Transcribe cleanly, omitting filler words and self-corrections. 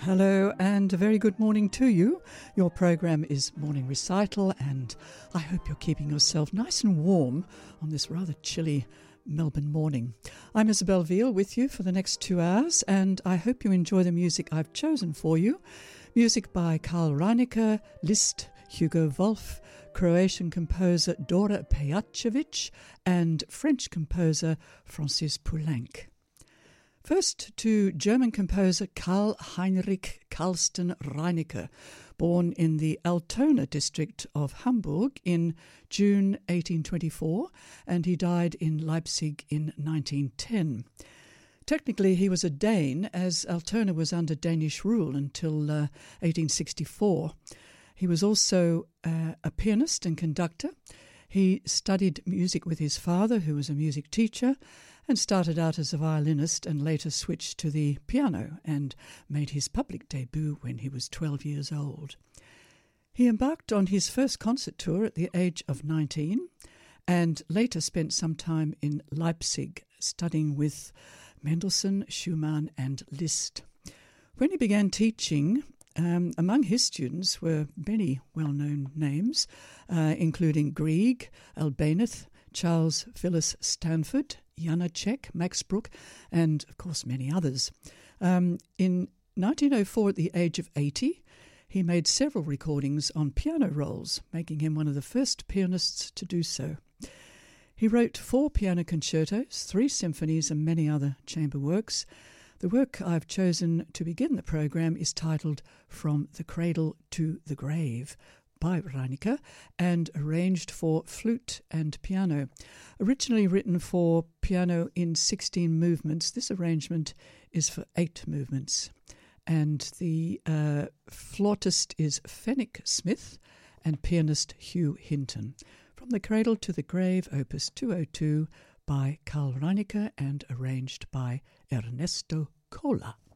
Hello and a very good morning to you. Your program is Morning Recital and I hope you're keeping yourself nice and warm on this rather chilly Melbourne morning. I'm Isabel Veal with you for the next 2 hours and I hope you enjoy the music I've chosen for you. Music by Karl Reinecker, Liszt, Hugo Wolf, Croatian composer Dora Pejacevic and French composer Francis Poulenc. First to German composer Karl Heinrich Carsten Reinecker, born in the Altona district of Hamburg in June 1824, and he died in Leipzig in 1910. Technically, he was a Dane, as Altona was under Danish rule until 1864. He was also a pianist and conductor. He studied music with his father, who was a music teacher, and started out as a violinist and later switched to the piano and made his public debut when he was 12 years old. He embarked on his first concert tour at the age of 19 and later spent some time in Leipzig studying with Mendelssohn, Schumann and Liszt. When he began teaching, among his students were many well-known names, including Grieg, Albéniz, Charles Phyllis Stanford, Janacek, Max Bruch, and, of course, many others. In 1904, at the age of 80, he made several recordings on piano rolls, making him one of the first pianists to do so. He wrote 4 piano concertos, 3 symphonies, and many other chamber works. The work I've chosen to begin the program is titled From the Cradle to the Grave by Reinecker and arranged for flute and piano. Originally written for piano in 16 movements, this arrangement is for 8 movements. And the flautist is Fenwick Smith and pianist Hugh Hinton. From the Cradle to the Grave, Opus 202 by Karl Reinecker and arranged by Ernesto Cola.